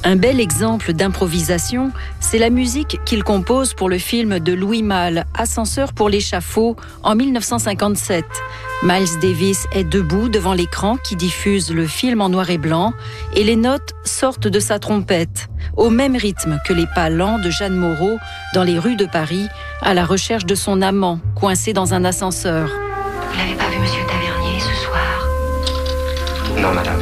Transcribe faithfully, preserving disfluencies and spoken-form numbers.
Un bel exemple d'improvisation, c'est la musique qu'il compose pour le film de Louis Malle, Ascenseur pour l'échafaud, en mille neuf cent cinquante-sept. Miles Davis est debout devant l'écran qui diffuse le film en noir et blanc et les notes sortent de sa trompette, au même rythme que les pas lents de Jeanne Moreau dans les rues de Paris, à la recherche de son amant, coincé dans un ascenseur. Vous n'avez pas vu Monsieur Tavernier ce soir? Non, madame.